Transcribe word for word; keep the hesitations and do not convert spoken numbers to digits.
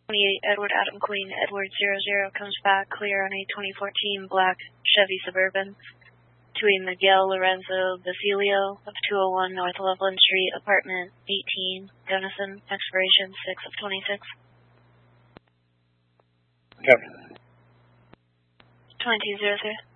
twenty-eight Edward Adam Queen Edward zero zero comes back clear on a twenty fourteen black Chevy Suburban between Miguel Lorenzo Basilio of two oh one North Loveland Street, apartment eighteen, Gunnison, expiration six of twenty-six. Captain. twenty-two zero zero.